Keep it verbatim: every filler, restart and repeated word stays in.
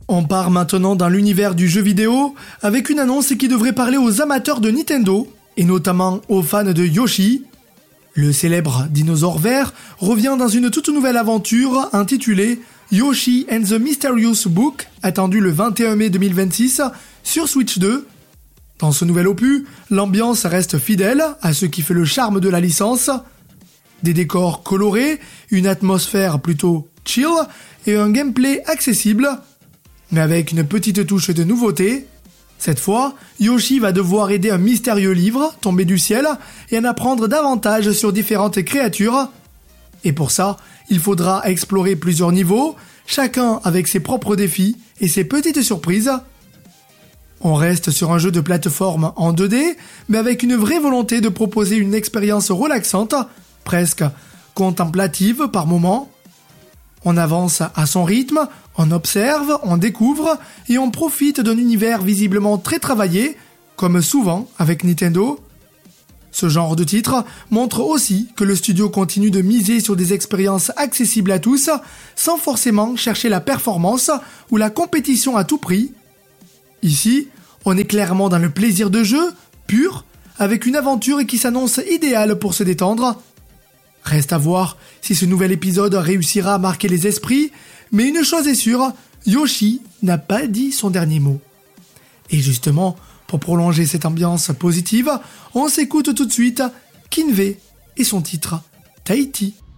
On part maintenant dans l'univers du jeu vidéo avec une annonce qui devrait parler aux amateurs de Nintendo et notamment aux fans de Yoshi. Le célèbre dinosaure vert revient dans une toute nouvelle aventure intitulée Yoshi and the Mysterious Book, attendue le vingt et un mai deux mille vingt-six sur Switch deux. Dans ce nouvel opus, l'ambiance reste fidèle à ce qui fait le charme de la licence. Des décors colorés, une atmosphère plutôt chill et un gameplay accessible, mais avec une petite touche de nouveauté. Cette fois, Yoshi va devoir aider un mystérieux livre tombé du ciel et en apprendre davantage sur différentes créatures. Et pour ça, il faudra explorer plusieurs niveaux, chacun avec ses propres défis et ses petites surprises. On reste sur un jeu de plateforme en deux D, mais avec une vraie volonté de proposer une expérience relaxante, presque contemplative par moments. On avance à son rythme, on observe, on découvre et on profite d'un univers visiblement très travaillé, comme souvent avec Nintendo. Ce genre de titre montre aussi que le studio continue de miser sur des expériences accessibles à tous, sans forcément chercher la performance ou la compétition à tout prix. Ici, on est clairement dans le plaisir de jeu, pur, avec une aventure qui s'annonce idéale pour se détendre. Reste à voir si ce nouvel épisode réussira à marquer les esprits, mais une chose est sûre, Yoshi n'a pas dit son dernier mot. Et justement, pour prolonger cette ambiance positive, on s'écoute tout de suite Kinvey et son titre Tahiti.